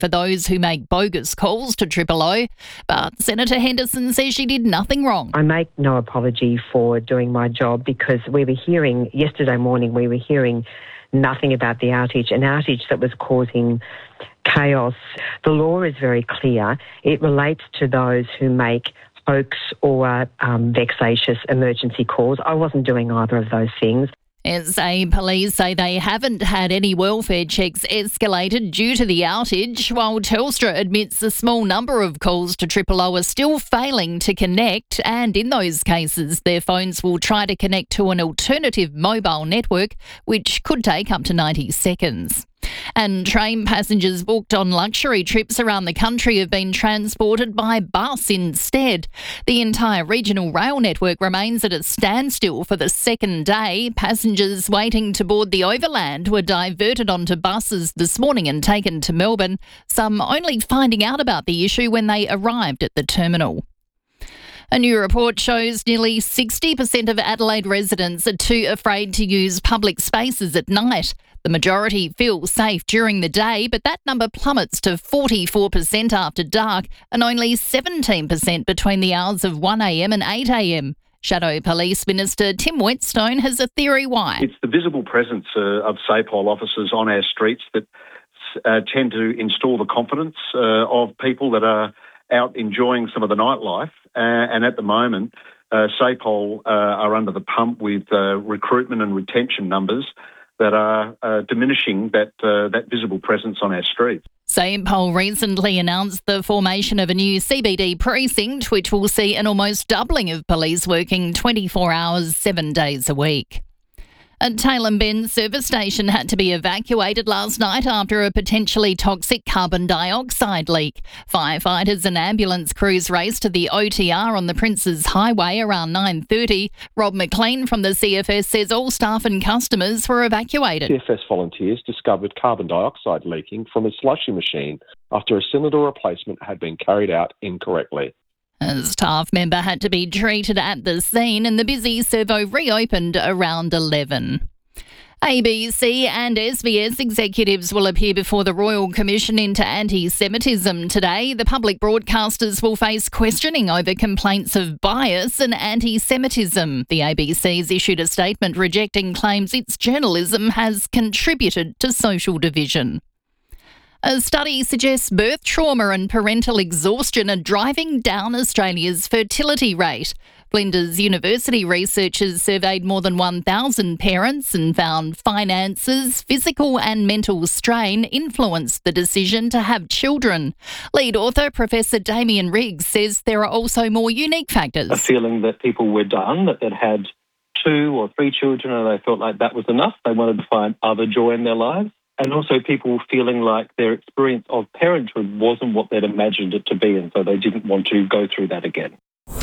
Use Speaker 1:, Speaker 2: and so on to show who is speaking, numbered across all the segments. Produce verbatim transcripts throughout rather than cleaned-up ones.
Speaker 1: for those who make bogus calls to Triple O. But Senator Henderson says she did nothing wrong.
Speaker 2: I make no apology for doing my job because we were hearing, yesterday morning, we were hearing nothing about the outage, an outage that was causing chaos. The law is very clear. It relates to those who make hoax or um, vexatious emergency calls. I wasn't doing either of those things.
Speaker 1: S A police say they haven't had any welfare checks escalated due to the outage, while Telstra admits a small number of calls to Triple O are still failing to connect, and in those cases their phones will try to connect to an alternative mobile network, which could take up to ninety seconds. And train passengers booked on luxury trips around the country have been transported by bus instead. The entire regional rail network remains at a standstill for the second day. Passengers waiting to board the Overland were diverted onto buses this morning and taken to Melbourne, some only finding out about the issue when they arrived at the terminal. A new report shows nearly sixty percent of Adelaide residents are too afraid to use public spaces at night. The majority feel safe during the day, but that number plummets to forty-four percent after dark and only seventeen percent between the hours of one a m and eight a m. Shadow Police Minister Tim Whetstone has a theory why.
Speaker 3: It's the visible presence uh, of SAPOL officers on our streets that uh, tend to install the confidence uh, of people that are out enjoying some of the nightlife. Uh, and at the moment, uh, SAPOL uh, are under the pump with uh, recruitment and retention numbers that are uh, diminishing that uh, that visible presence on our streets.
Speaker 1: SAPOL recently announced the formation of a new C B D precinct, which will see an almost doubling of police working twenty-four hours, seven days a week. A Tailem Bend service station had to be evacuated last night after a potentially toxic carbon dioxide leak. Firefighters and ambulance crews raced to the O T R on the Princes Highway around nine thirty. Rob McLean from the C F S says all staff and customers were evacuated.
Speaker 4: C F S volunteers discovered carbon dioxide leaking from a slushy machine after a cylinder replacement had been carried out incorrectly.
Speaker 1: A staff member had to be treated at the scene and the busy servo reopened around eleven. A B C and S B S executives will appear before the Royal Commission into Anti-Semitism today. The public broadcasters will face questioning over complaints of bias and anti-Semitism. The A B C's issued a statement rejecting claims its journalism has contributed to social division. A study suggests birth trauma and parental exhaustion are driving down Australia's fertility rate. Flinders University researchers surveyed more than one thousand parents and found finances, physical and mental strain influenced the decision to have children. Lead author Professor Damien Riggs says there are also more unique factors.
Speaker 5: A feeling that people were done, that they'd had two or three children and they felt like that was enough. They wanted to find other joy in their lives. And also people feeling like their experience of parenthood wasn't what they'd imagined it to be, and so they didn't want to go through that again.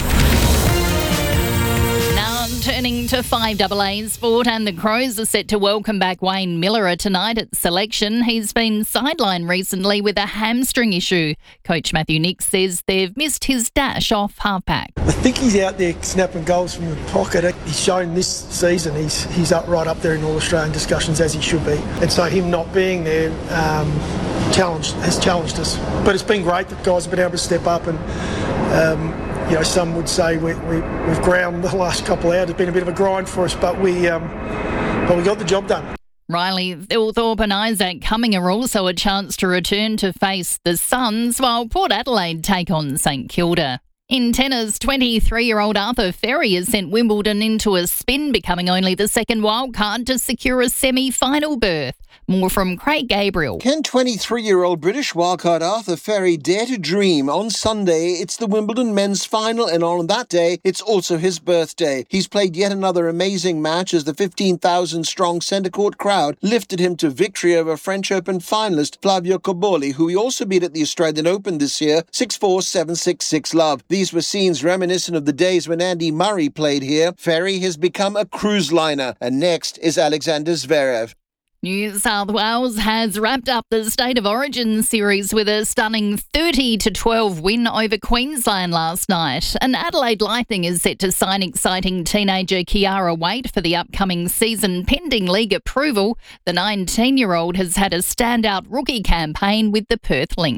Speaker 1: Now turning to five A A sport, and the Crows are set to welcome back Wayne Miller tonight at selection. He's been sidelined recently with a hamstring issue. Coach Matthew Nix says they've missed his dash off halfback.
Speaker 6: I think he's out there snapping goals from the pocket. He's shown this season he's he's up right up there in all Australian discussions, as he should be. And so him not being there um, challenged has challenged us. But it's been great that guys have been able to step up and. Um, You know, some would say we, we, we've ground the last couple of hours. It's been a bit of a grind for us, but we um, but we got the job done.
Speaker 1: Riley Thilthorpe and Isaac Cumming are also a chance to return to face the Suns, while Port Adelaide take on St Kilda. In tennis, twenty-three-year-old Arthur Ferry has sent Wimbledon into a spin, becoming only the second wildcard to secure a semi-final berth. More from Craig Gabriel.
Speaker 7: Can twenty-three-year-old British wildcard Arthur Ferry dare to dream? On Sunday, it's the Wimbledon men's final, and on that day, it's also his birthday. He's played yet another amazing match as the fifteen thousand strong centre court crowd lifted him to victory over French Open finalist Flavio Cobolli, who he also beat at the Australian Open this year, six four, seven six, six love. These were scenes reminiscent of the days when Andy Murray played here. Ferry has become a cruise liner, and next is Alexander Zverev.
Speaker 1: New South Wales has wrapped up the State of Origin series with a stunning thirty to twelve win over Queensland last night. And Adelaide Lightning is set to sign exciting teenager Kiara Wait for the upcoming season pending league approval. The nineteen-year-old has had a standout rookie campaign with the Perth Lynx.